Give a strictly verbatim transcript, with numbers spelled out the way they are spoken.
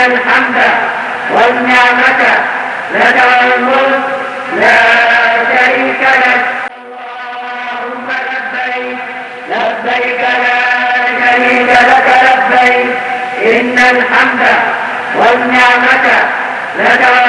الحمد والنعمة لك والملك لا شريك لك. اللهم لبيك لبيك لا شريك لك لبيك إن الحمد والنعمة لك